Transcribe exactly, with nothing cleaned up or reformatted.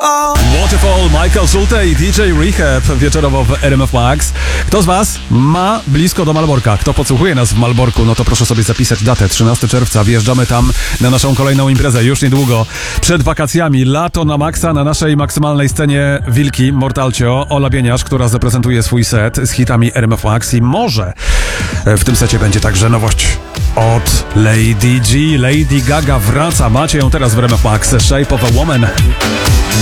Waterfall, Michael Schulte i D J Rehab wieczorowo w R M F Max. Kto z was ma blisko do Malborka? Kto podsłuchuje nas w Malborku? No to proszę sobie zapisać datę, trzynastego czerwca. Wjeżdżamy tam na naszą kolejną imprezę już niedługo. Przed wakacjami, lato na maksa na naszej maksymalnej scenie Wilki, Mortalcio, Ola Bieniasz, która zaprezentuje swój set z hitami R M F Max i może w tym secie będzie także nowość od Lady G. Lady Gaga wraca. Macie ją teraz w R M F Max. Shape of a Woman.